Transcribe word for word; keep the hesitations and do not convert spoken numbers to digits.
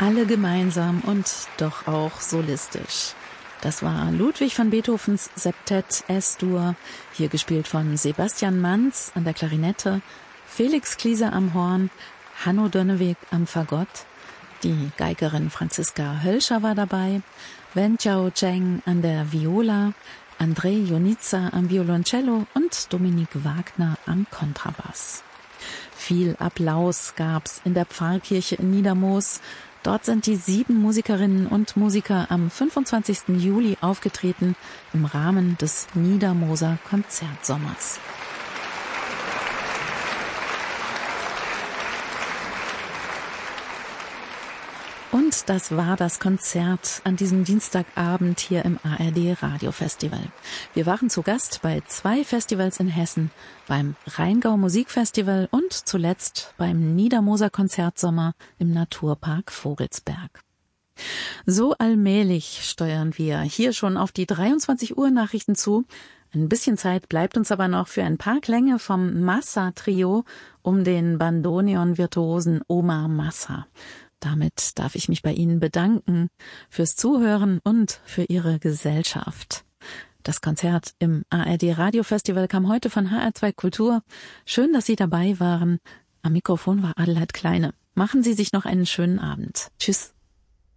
alle gemeinsam und doch auch solistisch. Das war Ludwig van Beethovens Septett S-Dur, hier gespielt von Sebastian Manz an der Klarinette, Felix Klieser am Horn, Hanno Dönneweg am Fagott, die Geigerin Franziska Hölscher war dabei, Wen Chao Cheng an der Viola, Andrei Jonitsa am Violoncello und Dominik Wagner am Kontrabass. Viel Applaus gab's in der Pfarrkirche in Niedermoos. Dort sind die sieben Musikerinnen und Musiker am fünfundzwanzigsten Juli aufgetreten im Rahmen des Niedermooser Konzertsommers. Und das war das Konzert an diesem Dienstagabend hier im A R D Radiofestival. Wir waren zu Gast bei zwei Festivals in Hessen, beim Rheingau Musikfestival und zuletzt beim Niedermooser Konzertsommer im Naturpark Vogelsberg. So allmählich steuern wir hier schon auf die dreiundzwanzig Uhr Nachrichten zu. Ein bisschen Zeit bleibt uns aber noch für ein paar Klänge vom Massa-Trio um den Bandoneon-Virtuosen Omar Massa. Damit darf ich mich bei Ihnen bedanken fürs Zuhören und für Ihre Gesellschaft. Das Konzert im A R D Radiofestival kam heute von H R zwei Kultur. Schön, dass Sie dabei waren. Am Mikrofon war Adelheid Kleine. Machen Sie sich noch einen schönen Abend. Tschüss.